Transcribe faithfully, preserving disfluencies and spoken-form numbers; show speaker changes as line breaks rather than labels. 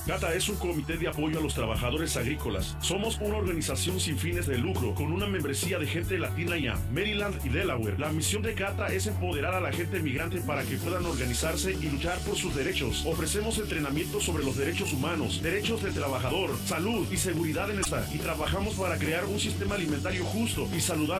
CATA es un comité de apoyo a los trabajadores agrícolas. Somos una organización sin fines de lucro, con una membresía de gente latina ya, Maryland y Delaware. La misión de CATA es empoderar a la gente migrante para que puedan organizarse y luchar por sus derechos. Ofrecemos entrenamiento sobre los derechos humanos, derechos del trabajador, salud y seguridad en esta, y trabajamos para crear un sistema alimentario justo y saludable